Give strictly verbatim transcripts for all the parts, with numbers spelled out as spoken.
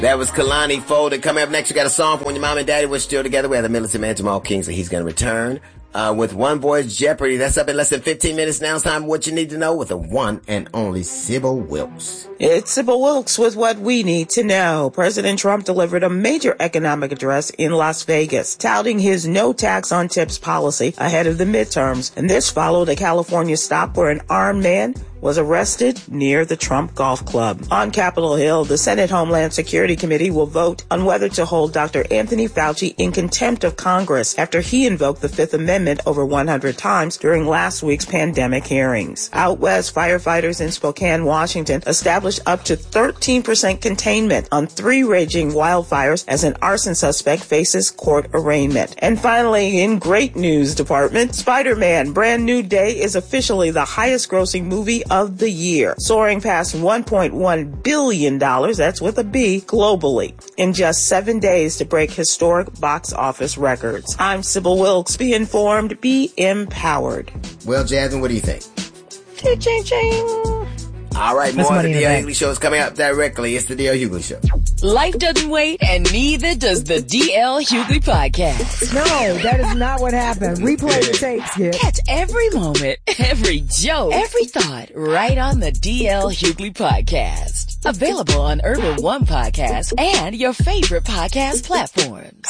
That was Kalani Folded. Coming up next, we got a song from when your mom and daddy were still together. We have the militant man, Jamal Kingsley. He's going to return uh, with One Voice Jeopardy. That's up in less than fifteen minutes. Now it's time for What You Need to Know with the one and only Sybil Wilkes. It's Sybil Wilkes with what we need to know. President Trump delivered a major economic address in Las Vegas, touting his no tax on tips policy ahead of the midterms. And this followed a California stop where an armed man was arrested near the Trump Golf Club. On Capitol Hill, the Senate Homeland Security Committee will vote on whether to hold Doctor Anthony Fauci in contempt of Congress after he invoked the Fifth Amendment over one hundred times during last week's pandemic hearings. Out west, firefighters in Spokane, Washington established up to thirteen percent containment on three raging wildfires as an arson suspect faces court arraignment. And finally, in great news department, Spider-Man Brand New Day is officially the highest grossing movie of the year, soaring past one point one billion dollars, that's with a B, globally, in just seven days to break historic box office records. I'm Sybil Wilkes. Be informed, be empowered. Well, Jasmine, what do you think? Ching, ching, ching. All right, more of the D L Hughley Show is coming up directly. It's the D L Hughley Show. Life doesn't wait, and neither does the D L Hughley Podcast. No, that is not what happened. Replay the tapes, Skip. Catch every moment, every joke, every thought right on the D L Hughley Podcast. Available on Urban One Podcast and your favorite podcast platforms.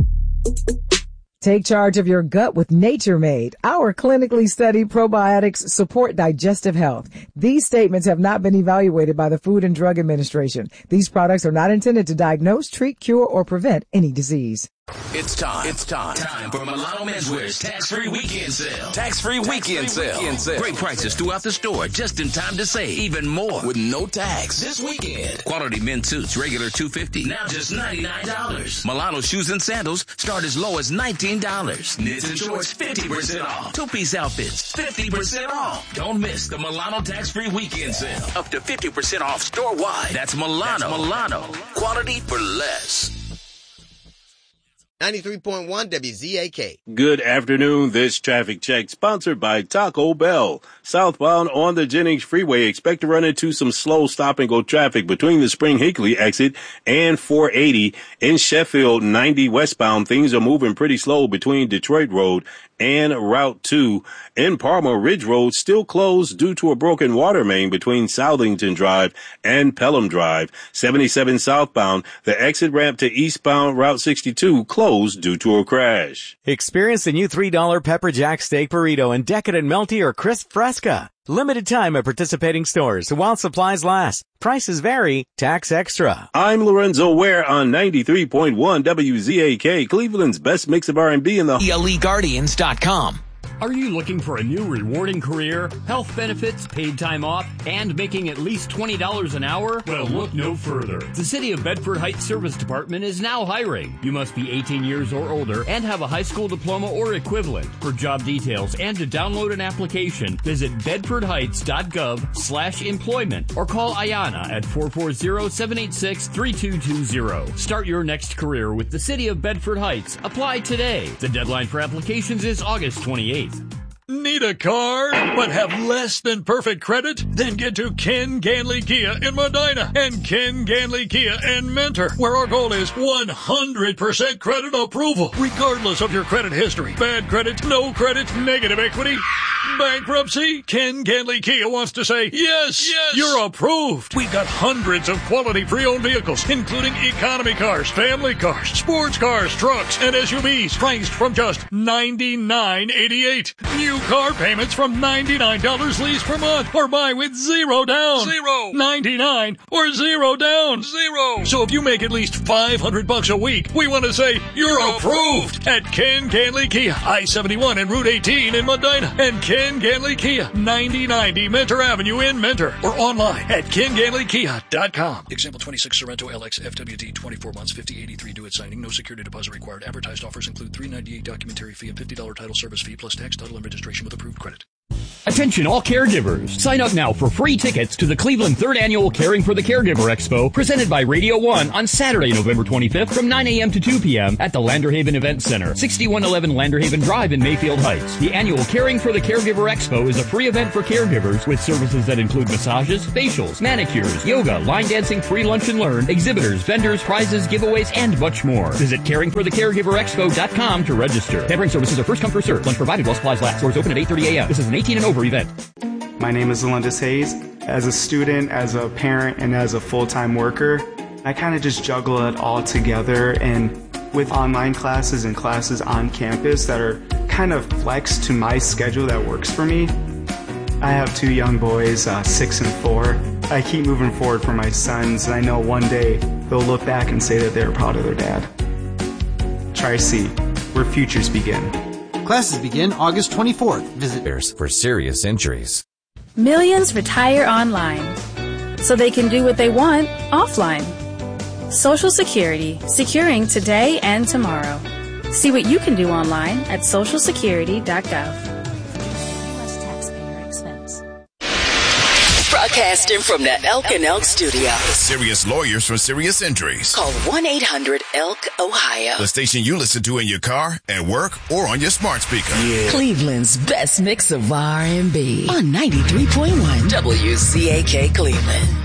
Take charge of your gut with Nature Made. Our clinically studied probiotics support digestive health. These statements have not been evaluated by the Food and Drug Administration. These products are not intended to diagnose, treat, cure, or prevent any disease. It's time. It's time. Time for Milano Menswear's tax-free weekend sale. Tax-free weekend, sale. weekend sale. Great prices throughout the store, just in time to save even more with no tax this weekend. Quality men's suits, regular two hundred fifty dollars, now just ninety-nine dollars. Milano shoes and sandals start as low as nineteen dollars. Knits and shorts, fifty percent off. Two-piece outfits, fifty percent off. Don't miss the Milano tax-free weekend sale. Up to fifty percent off store-wide. That's Milano. That's Milano. Quality for less. ninety-three point one W Z A K. Good afternoon. This traffic check sponsored by Taco Bell. Southbound on the Jennings Freeway, expect to run into some slow stop-and-go traffic between the Spring Hinckley exit and four eighty. In Sheffield, ninety westbound, things are moving pretty slow between Detroit Road and Route two. In Parma, Ridge Road still closed due to a broken water main between Southington Drive and Pelham Drive. seventy-seven southbound, the exit ramp to eastbound Route sixty-two closed due to a crash. Experience the new three dollar Pepper Jack Steak Burrito in Decadent Melty or Crisp Fresca. Limited time at participating stores while supplies last. Prices vary. Tax extra. I'm Lorenzo Ware on ninety-three point one W Z A K, Cleveland's best mix of R and B in the Elite Guardians dot com. Are you looking for a new rewarding career, health benefits, paid time off, and making at least twenty dollars an hour? Well, look no further. The City of Bedford Heights Service Department is now hiring. You must be eighteen years or older and have a high school diploma or equivalent. For job details and to download an application, visit bedford heights dot gov slash employment or call Ayana at four four zero, seven eight six, three two two zero. Start your next career with the City of Bedford Heights. Apply today. The deadline for applications is August twenty-eighth. Need a car, but have less than perfect credit? Then get to Ken Ganley Kia in Medina and Ken Ganley Kia in Mentor, where our goal is one hundred percent credit approval, regardless of your credit history. Bad credit, no credit, negative equity, bankruptcy. Ken Ganley Kia wants to say, yes, yes, you're approved. We've got hundreds of quality pre-owned vehicles, including economy cars, family cars, sports cars, trucks, and S U Vs, priced from just ninety-nine eighty-eight. New car payments from ninety-nine dollars lease per month, or buy with zero down. Zero. ninety-nine or zero down. Zero. So if you make at least five hundred bucks a week, we want to say you're approved at Ken Ganley Kia, I seventy-one and Route eighteen in Medina, and Ken Ganley Kia, ninety ninety Mentor Avenue in Mentor, or online at ken ganley kia dot com. Example twenty-six Sorrento L X F W D, twenty-four months, fifty eighty-three due at signing. No security deposit required. Advertised offers include three ninety-eight documentary fee and fifty dollars title service fee plus tax, title, and registration with approved credit. Attention all caregivers. Sign up now for free tickets to the Cleveland third Annual Caring for the Caregiver Expo presented by Radio one on Saturday, November twenty-fifth from nine a.m. to two p.m. at the Landerhaven Event Center, sixty-one eleven Landerhaven Drive in Mayfield Heights. The annual Caring for the Caregiver Expo is a free event for caregivers with services that include massages, facials, manicures, yoga, line dancing, free lunch and learn, exhibitors, vendors, prizes, giveaways, and much more. Visit caring for the caregiver expo dot com to register. Pampering services are first come, first served. Lunch provided while supplies last. Stores open at eight thirty a.m. This is an eighteen and over event. My name is Alundis Hayes. As a student, as a parent, and as a full-time worker, I kind of just juggle it all together, and with online classes and classes on campus that are kind of flexed to my schedule that works for me. I have two young boys, uh, six and four. I keep moving forward for my sons, and I know one day they'll look back and say that they're proud of their dad. Tri-C, where futures begin. Classes begin August twenty-fourth. Visit for serious injuries. Millions retire online so they can do what they want offline. Social Security, securing today and tomorrow. See what you can do online at social security dot gov. Broadcasting from the Elk and Elk studio. Serious lawyers for serious injuries. Call one eight hundred elk ohio. The station you listen to in your car, at work, or on your smart speaker. Yeah. Cleveland's best mix of R and B on ninety-three point one W C A K Cleveland.